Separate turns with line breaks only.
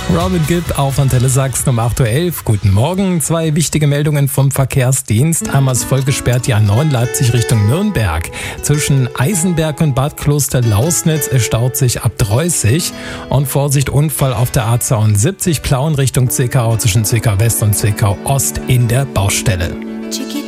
Robin Gibb auf Antenne Sachsen um 8.11 Uhr. Guten Morgen. 2 wichtige Meldungen vom Verkehrsdienst. Einmal ist voll gesperrt die A9 Leipzig Richtung Nürnberg. Zwischen Eisenberg und Bad Kloster-Lausnitz staut sich ab Dreußig. Und Vorsicht, Unfall auf der A72 Plauen Richtung Zwickau zwischen Zwickau West und Zwickau Ost in der Baustelle.
Chiquita.